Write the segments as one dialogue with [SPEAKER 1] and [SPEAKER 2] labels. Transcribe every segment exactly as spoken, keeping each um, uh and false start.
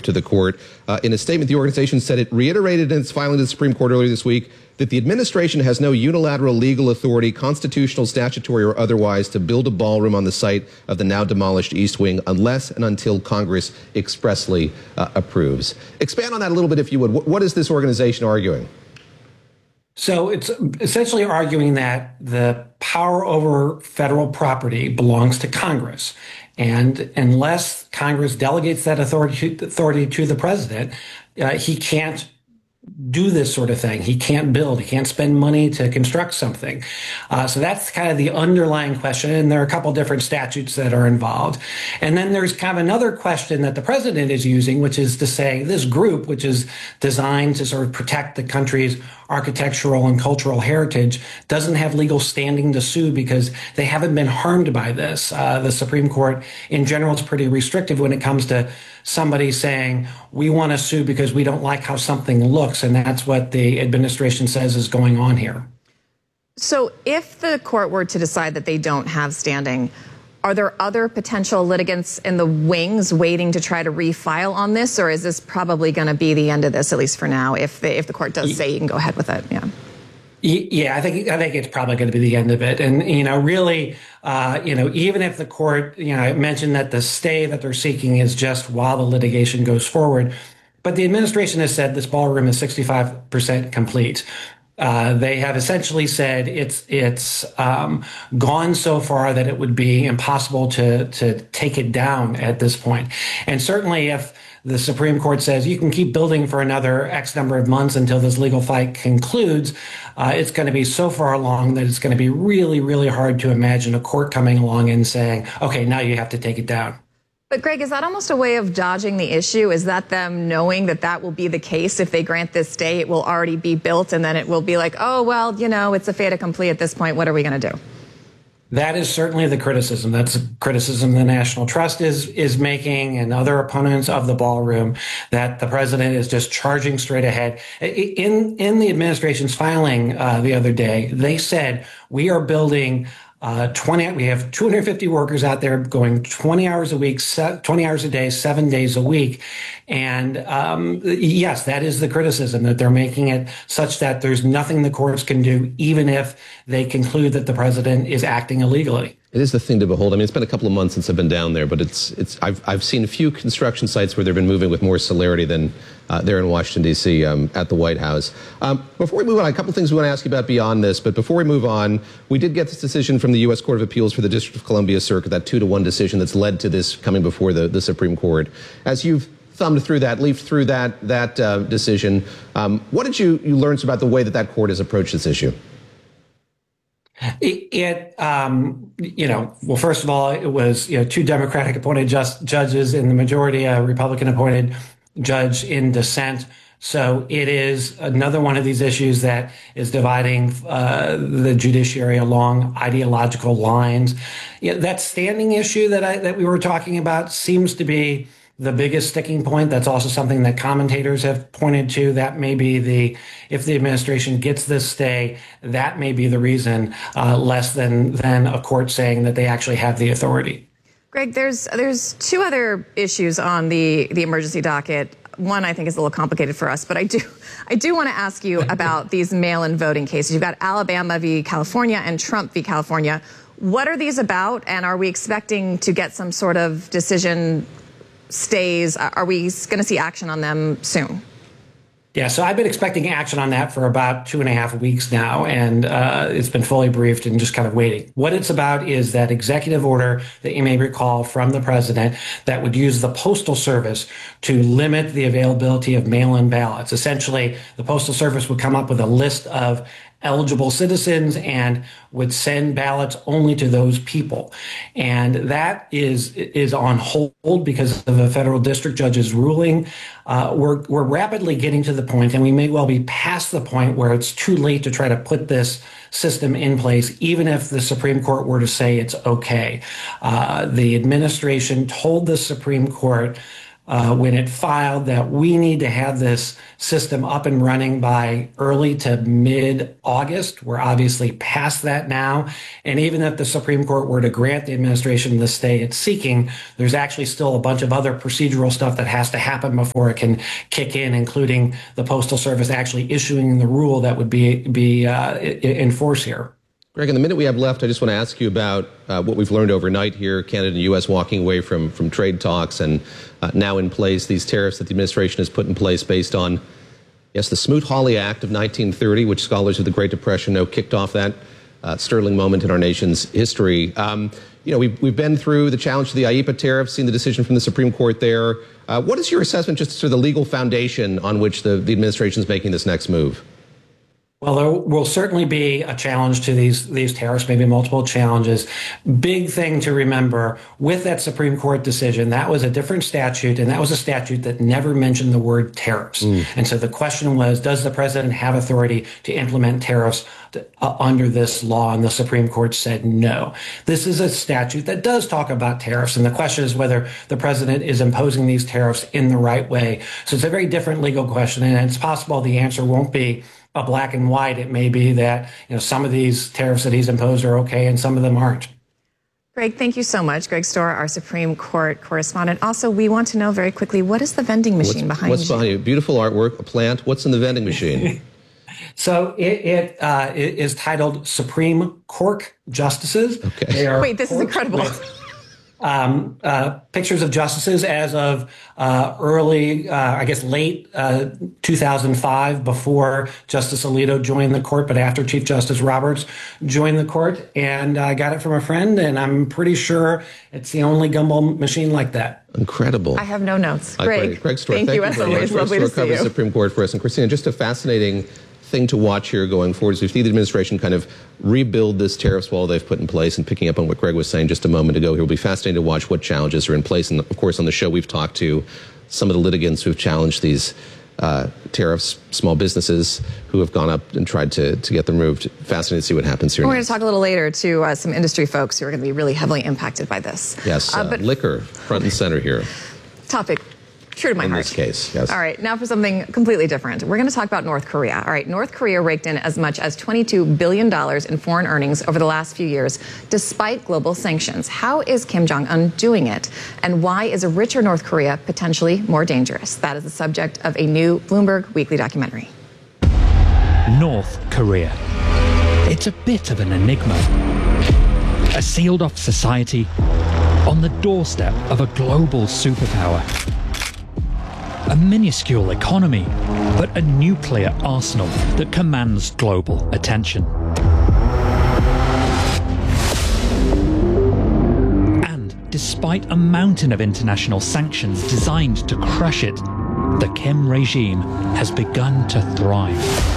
[SPEAKER 1] to the court. Uh, in a statement, the organization said it reiterated in its filing to the Supreme Court earlier this week that the administration has no unilateral legal authority, constitutional, statutory, or otherwise, to build a ballroom on the site of the now demolished East Wing unless and until Congress expressly uh, approves. Expand on that a little bit, if you would. What, what is this organization arguing?
[SPEAKER 2] So it's essentially arguing that the power over federal property belongs to Congress. And unless Congress delegates that authority, authority to the president, uh, he can't do this sort of thing. He can't build. He can't spend money to construct something. Uh, so that's kind of the underlying question. And there are a couple different statutes that are involved. And then there's kind of another question that the president is using, which is to say this group, which is designed to sort of protect the country's architectural and cultural heritage, doesn't have legal standing to sue because they haven't been harmed by this. Uh, the Supreme Court in general is pretty restrictive when it comes to somebody saying, we want to sue because we don't like how something looks. And that's what the administration says is going on here.
[SPEAKER 3] So if the court were to decide that they don't have standing, are there other potential litigants in the wings waiting to try to refile on this? Or is this probably going to be the end of this, at least for now, if the, if the court does say you can go ahead with it? Yeah.
[SPEAKER 2] Yeah, I think I think it's probably going to be the end of it. And, you know, really, uh, you know, even if the court, you know, mentioned that the stay that they're seeking is just while the litigation goes forward. But the administration has said this ballroom is sixty-five percent complete. Uh, they have essentially said it's it's um, gone so far that it would be impossible to to take it down at this point. And certainly if the Supreme Court says you can keep building for another X number of months until this legal fight concludes, uh, it's going to be so far along that it's going to be really, really hard to imagine a court coming along and saying, okay, now you have to take it down.
[SPEAKER 3] But Greg, is that almost a way of dodging the issue? Is that them knowing that that will be the case? If they grant this stay, it will already be built, and then it will be like, oh, well, you know, it's a fait accompli at this point. What are we going to do?
[SPEAKER 2] That is certainly the criticism. That's a criticism the National Trust is is making and other opponents of the ballroom, that the president is just charging straight ahead. In in the administration's filing uh, the other day, they said we are building uh, twenty. We have two hundred fifty workers out there going twenty hours a week, twenty hours a day, seven days a week. And um, yes, that is the criticism, that they're making it such that there's nothing the courts can do, even if they conclude that the president is acting illegally.
[SPEAKER 1] It is the thing to behold. I mean, it's been a couple of months since I've been down there, but it's it's. I've I've seen a few construction sites where they've been moving with more celerity than uh, there in Washington D C um, at the White House. Um, before we move on, a couple of things we want to ask you about beyond this. But before we move on, we did get this decision from the U S Court of Appeals for the District of Columbia Circuit, that two to one decision that's led to this coming before the the Supreme Court. As you've thumbed through that, leafed through that that uh, decision, um, what did you you learn about the way that that court has approached this issue?
[SPEAKER 2] It, it um, you know, well, first of all, it was, you know, two Democratic appointed just judges in the majority, a Republican appointed judge in dissent. So it is another one of these issues that is dividing uh, the judiciary along ideological lines. You know, that standing issue that I, that we were talking about seems to be the biggest sticking point. That's also something that commentators have pointed to. That may be the, if the administration gets this stay, that may be the reason, uh, less than, than a court saying that they actually have the authority.
[SPEAKER 3] Greg, there's there's two other issues on the, the emergency docket. One I think is a little complicated for us, but I do I do want to ask you about these mail-in voting cases. You've got Alabama v. California and Trump v. California. What are these about, and are we expecting to get some sort of decision stays? Are we going to see action on them soon?
[SPEAKER 2] Yeah, so I've been expecting action on that for about two and a half weeks now, and uh, it's been fully briefed and just kind of waiting. What it's about is that executive order that you may recall from the president that would use the Postal Service to limit the availability of mail-in ballots. Essentially, the Postal Service would come up with a list of eligible citizens and would send ballots only to those people. And that is is on hold because of a federal district judge's ruling. Uh, we're, we're rapidly getting to the point, and we may well be past the point where it's too late to try to put this system in place, even if the Supreme Court were to say it's okay. Uh, the administration told the Supreme Court uh, when it filed that we need to have this system up and running by early to mid-August. We're obviously past that now. And even if the Supreme Court were to grant the administration the stay it's seeking, there's actually still a bunch of other procedural stuff that has to happen before it can kick in, including the Postal Service actually issuing the rule that would be, be uh, in force here.
[SPEAKER 1] Greg, in the minute we have left, I just want to ask you about uh, what we've learned overnight here, Canada and U S walking away from, from trade talks and uh, now in place these tariffs that the administration has put in place based on, yes, the Smoot-Hawley Act of nineteen thirty, which scholars of the Great Depression know kicked off that uh, sterling moment in our nation's history. Um, you know, we've, we've been through the challenge to the I E P A tariff, seen the decision from the Supreme Court there. Uh, what is your assessment just to the legal foundation on which the, the administration is making this next move?
[SPEAKER 2] Well, there will certainly be a challenge to these these tariffs, maybe multiple challenges. Big thing to remember with that Supreme Court decision, that was a different statute, and that was a statute that never mentioned the word tariffs. Mm. And so the question was, does the president have authority to implement tariffs to, uh, under this law? And the Supreme Court said no. This is a statute that does talk about tariffs, and the question is whether the president is imposing these tariffs in the right way. So it's a very different legal question, and it's possible the answer won't be a black and white. It may be that, you know, some of these tariffs that he's imposed are okay and some of them aren't.
[SPEAKER 3] Greg, thank you so much. Greg Stohr, our Supreme Court correspondent. Also, we want to know very quickly, what is the vending machine
[SPEAKER 1] what's,
[SPEAKER 3] behind
[SPEAKER 1] what's
[SPEAKER 3] you?
[SPEAKER 1] What's behind you? Beautiful artwork, a plant. What's in the vending machine?
[SPEAKER 2] So it, it, uh, it is titled Supreme Cork Justices.
[SPEAKER 1] Okay.
[SPEAKER 2] They are
[SPEAKER 3] Wait, this is incredible.
[SPEAKER 2] With, um, uh, pictures of justices as of uh, early, uh, I guess, late uh, two thousand five, before Justice Alito joined the court, but after Chief Justice Roberts joined the court. And I got it from a friend, and I'm pretty sure it's the only gumball machine like that.
[SPEAKER 1] Incredible.
[SPEAKER 3] I have no notes.
[SPEAKER 1] Uh,
[SPEAKER 3] Greg,
[SPEAKER 1] Greg Stohr,
[SPEAKER 3] thank,
[SPEAKER 1] thank
[SPEAKER 3] you
[SPEAKER 1] you
[SPEAKER 3] as
[SPEAKER 1] very
[SPEAKER 3] always.
[SPEAKER 1] much.
[SPEAKER 3] Lovely
[SPEAKER 1] Greg
[SPEAKER 3] to
[SPEAKER 1] Stohr
[SPEAKER 3] see
[SPEAKER 1] covers
[SPEAKER 3] you.
[SPEAKER 1] the Supreme Court for us. And Christina, just a fascinating thing to watch here going forward as we see the administration kind of rebuild this tariffs wall they've put in place. And picking up on what Greg was saying just a moment ago, it will be fascinating to watch what challenges are in place. And of course, on the show, we've talked to some of the litigants who've challenged these uh, tariffs, small businesses who have gone up and tried to, to get them removed. Fascinating to see what happens here.
[SPEAKER 3] We're
[SPEAKER 1] next.
[SPEAKER 3] going to talk a little later to uh, some industry folks who are going to be really heavily impacted by this.
[SPEAKER 1] Yes, uh,
[SPEAKER 3] uh, but
[SPEAKER 1] liquor front and center here.
[SPEAKER 3] Topic true to my
[SPEAKER 1] in
[SPEAKER 3] heart.
[SPEAKER 1] this case, yes.
[SPEAKER 3] All right, now for something completely different. We're going to talk about North Korea. All right, North Korea raked in as much as twenty-two billion dollars in foreign earnings over the last few years, despite global sanctions. How is Kim Jong-un doing it? And why is a richer North Korea potentially more dangerous? That is the subject of a new Bloomberg Weekly documentary.
[SPEAKER 4] North Korea. It's a bit of an enigma. A sealed-off society on the doorstep of a global superpower. A minuscule economy, but a nuclear arsenal that commands global attention. And despite a mountain of international sanctions designed to crush it, the Kim regime has begun to thrive.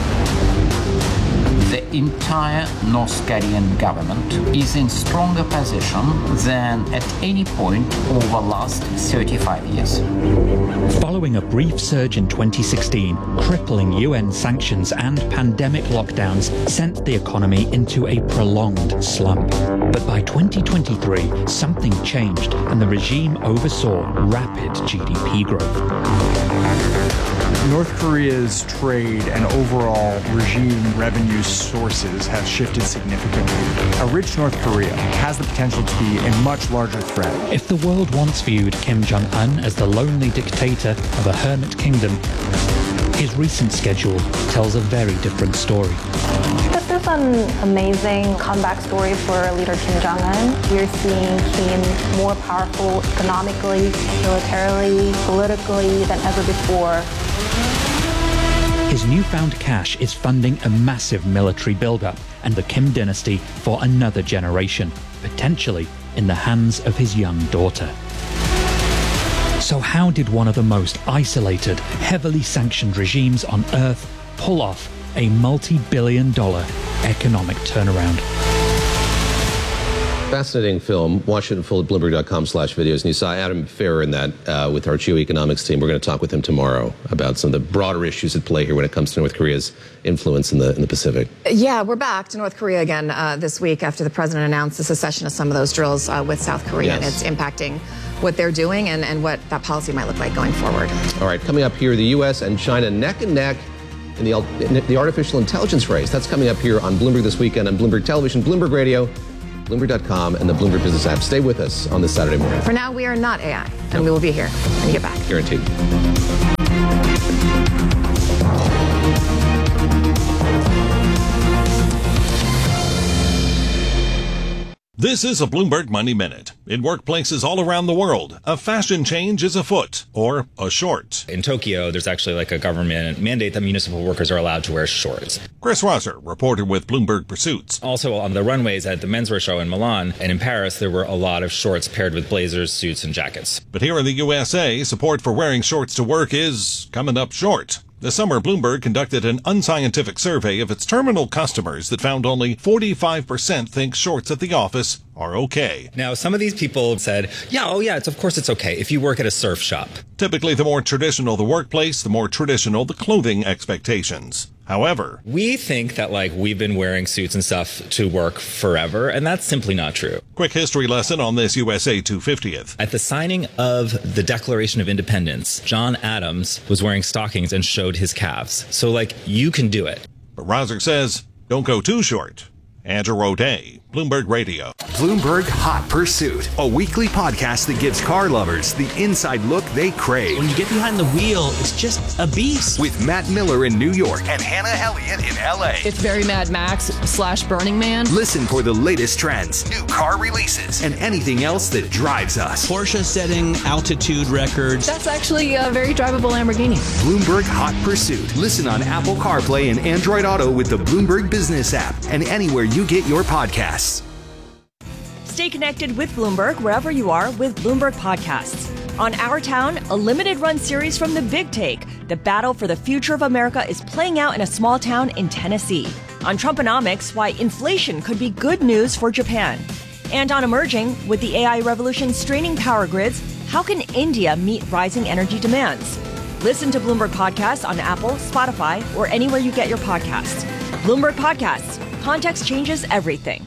[SPEAKER 5] The entire North Korean government is in stronger position than at any point over the last thirty-five years.
[SPEAKER 4] Following a brief surge in twenty sixteen, crippling U N sanctions and pandemic lockdowns sent the economy into a prolonged slump. But by twenty twenty-three, something changed and the regime oversaw rapid G D P growth.
[SPEAKER 6] North Korea's trade and overall regime revenue sources have shifted significantly. A rich North Korea has the potential to be a much larger threat.
[SPEAKER 4] If the world once viewed Kim Jong-un as the lonely dictator of a hermit kingdom, his recent schedule tells a very different story.
[SPEAKER 7] This is an amazing comeback story for leader Kim Jong-un. We're seeing Kim more powerful economically, militarily, politically than ever before.
[SPEAKER 4] His newfound cash is funding a massive military buildup and the Kim dynasty for another generation, potentially in the hands of his young daughter. So how did one of the most isolated, heavily sanctioned regimes on Earth pull off a multi-billion dollar economic turnaround?
[SPEAKER 1] Fascinating film. Watch it at full at Bloomberg dot com slash videos. And you saw Adam Ferrer in that uh, with our geoeconomics team. We're going to talk with him tomorrow about some of the broader issues at play here when it comes to North Korea's influence in the in the Pacific.
[SPEAKER 3] Yeah, we're back to North Korea again uh, this week after the president announced the cessation of some of those drills uh, with South Korea,
[SPEAKER 1] Yes.
[SPEAKER 3] and it's impacting what they're doing and, and what that policy might look like going forward.
[SPEAKER 1] All right, coming up here, the U S and China neck and neck in the, in the artificial intelligence race. That's coming up here on Bloomberg This Weekend, on Bloomberg Television, Bloomberg Radio, Bloomberg dot com, and the Bloomberg Business app. Stay with us on this Saturday morning.
[SPEAKER 3] For now, we are not A I, and we will be here when you get back.
[SPEAKER 1] Guaranteed.
[SPEAKER 8] This is a Bloomberg Money Minute. In workplaces all around the world, a fashion change is afoot, or a short.
[SPEAKER 9] In Tokyo, there's actually like a government mandate that municipal workers are allowed to wear shorts.
[SPEAKER 8] Chris Rosser, reporter with Bloomberg Pursuits.
[SPEAKER 9] Also on the runways at the menswear show in Milan and in Paris, there were a lot of shorts paired with blazers, suits, and jackets.
[SPEAKER 8] But here in the U S A, support for wearing shorts to work is coming up short. This summer, Bloomberg conducted an unscientific survey of its terminal customers that found only forty-five percent think shorts at the office are okay.
[SPEAKER 9] Now, some of these people said, yeah, oh yeah, it's of course it's okay if you work at a surf shop.
[SPEAKER 8] Typically, the more traditional the workplace, the more traditional the clothing expectations. However,
[SPEAKER 9] we think that like we've been wearing suits and stuff to work forever, and that's simply not true.
[SPEAKER 8] Quick history lesson on this U S A two fiftieth.
[SPEAKER 9] At the signing of the Declaration of Independence, John Adams was wearing stockings and showed his calves. So like you can do it.
[SPEAKER 8] But Rosser says, don't go too short. Andrew O'Day, Bloomberg Radio.
[SPEAKER 10] Bloomberg Hot Pursuit, a weekly podcast that gives car lovers the inside look they crave.
[SPEAKER 11] When you get behind the wheel, it's just a beast.
[SPEAKER 10] With Matt Miller in New York and Hannah Elliott in L A.
[SPEAKER 12] It's very Mad Max slash Burning Man.
[SPEAKER 10] Listen for the latest trends, new car releases, and anything else that drives us.
[SPEAKER 11] Porsche setting altitude records.
[SPEAKER 12] That's actually a very drivable Lamborghini.
[SPEAKER 10] Bloomberg Hot Pursuit. Listen on Apple CarPlay and Android Auto with the Bloomberg Business app and anywhere you get your podcasts.
[SPEAKER 13] Stay connected with Bloomberg wherever you are with Bloomberg Podcasts. On Our Town, a limited run series from The Big Take. The battle for the future of America is playing out in a small town in Tennessee. On Trumponomics, why inflation could be good news for Japan. And on Emerging, with the A I revolution straining power grids, how can India meet rising energy demands? Listen to Bloomberg Podcasts on Apple, Spotify, or anywhere you get your podcasts. Bloomberg Podcasts. Context changes everything.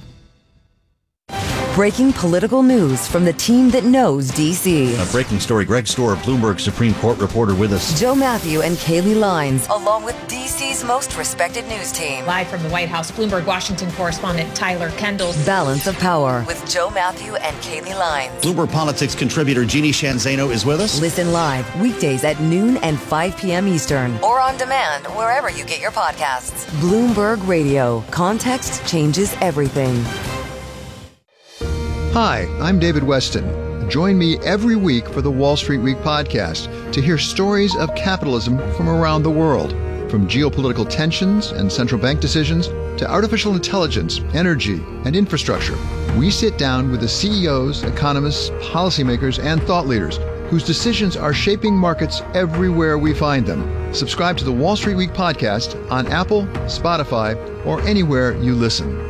[SPEAKER 14] Breaking political news from the team that knows D C.
[SPEAKER 15] A breaking story. Greg Stohr, Bloomberg Supreme Court reporter with us.
[SPEAKER 14] Joe Matthew and Kaylee Lines, along with D C's most respected news team.
[SPEAKER 16] Live from the White House, Bloomberg Washington correspondent Tyler Kendall.
[SPEAKER 14] Balance of Power with Joe Matthew and Kaylee Lines.
[SPEAKER 15] Bloomberg Politics contributor Jeannie Shanzano is with us.
[SPEAKER 14] Listen live weekdays at noon and five p.m. Eastern. Or on demand wherever you get your podcasts. Bloomberg Radio. Context changes everything.
[SPEAKER 17] Hi, I'm David Weston. Join me every week for the Wall Street Week podcast to hear stories of capitalism from around the world. From geopolitical tensions and central bank decisions to artificial intelligence, energy, and infrastructure, we sit down with the C E Os, economists, policymakers, and thought leaders whose decisions are shaping markets everywhere we find them. Subscribe to the Wall Street Week podcast on Apple, Spotify, or anywhere you listen.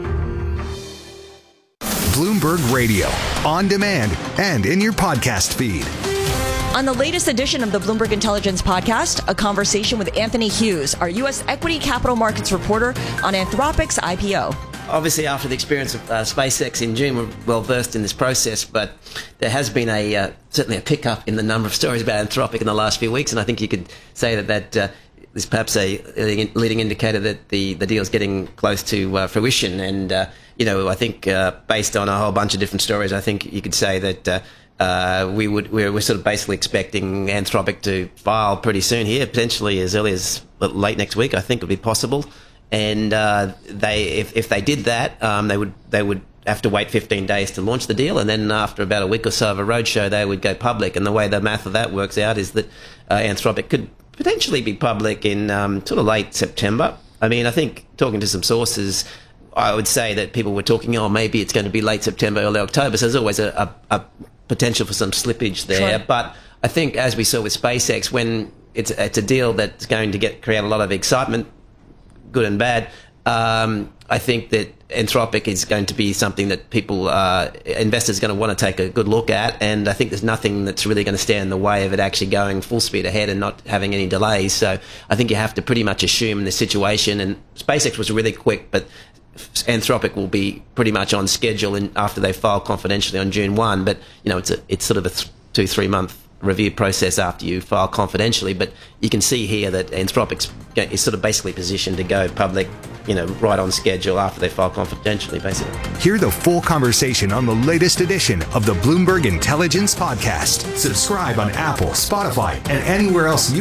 [SPEAKER 10] Bloomberg Radio, on demand and in your podcast feed.
[SPEAKER 13] On the latest edition of the Bloomberg Intelligence Podcast, a conversation with Anthony Hughes, our U S equity capital markets reporter on Anthropic's I P O.
[SPEAKER 18] Obviously, after the experience of uh, SpaceX in June, we're well versed in this process, but there has been a uh, certainly a pickup in the number of stories about Anthropic in the last few weeks, and I think you could say that that uh, is perhaps a leading indicator that the, the deal is getting close to uh, fruition. And, uh, you know, I think uh, based on a whole bunch of different stories, I think you could say that uh, uh, we would, we're, we're sort of basically expecting Anthropic to file pretty soon here, potentially as early as late next week, I think would be possible. And uh, they, if, if they did that, um, they would they would have to wait fifteen days to launch the deal, and then after about a week or so of a roadshow, they would go public. And the way the math of that works out is that uh, Anthropic could potentially be public in um, sort of late September. I mean, I think talking to some sources, I would say that people were talking, oh, maybe it's going to be late September, early October. So there's always a, a, a potential for some slippage there. Sure. But I think, as we saw with SpaceX, when it's it's a deal that's going to get create a lot of excitement, good and bad, um, I think that Anthropic is going to be something that people, uh, investors are going to want to take a good look at. And I think there's nothing that's really going to stand in the way of it actually going full speed ahead and not having any delays. So I think you have to pretty much assume the situation. And SpaceX was really quick, but Anthropic will be pretty much on schedule in, after they file confidentially on June first. But, you know, it's a, it's sort of a th- two, three month review process after you file confidentially. But you can see here that Anthropic is sort of basically positioned to go public, you know, right on schedule after they file confidentially, basically.
[SPEAKER 10] Hear the full conversation on the latest edition of the Bloomberg Intelligence Podcast. Subscribe on Apple, Spotify, and anywhere else you